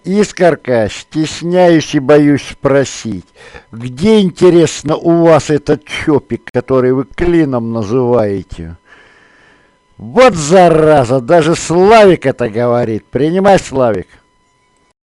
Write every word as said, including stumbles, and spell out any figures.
Искорка, стесняюсь и боюсь спросить, где, интересно, у вас этот чопик, который вы клином называете? Вот зараза, даже Славик это говорит. Принимай, Славик.